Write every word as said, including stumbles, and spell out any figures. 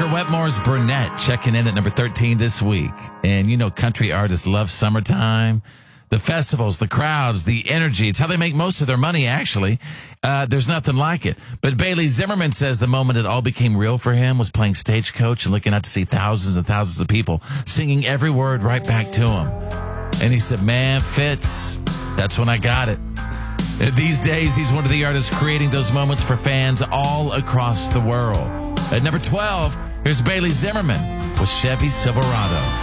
Edgar Wetmore's Burnett checking in at number thirteen this week. And you know, country artists love summertime. The festivals, the crowds, the energy. It's how they make most of their money, actually. Uh, there's nothing like it. But Bailey Zimmerman says the moment it all became real for him was playing Stagecoach and looking out to see thousands and thousands of people singing every word right back to him. And he said, man, Fitz, that's when I got it. These days, he's one of the artists creating those moments for fans all across the world. At number twelve, here's Bailey Zimmerman with Chevy Silverado.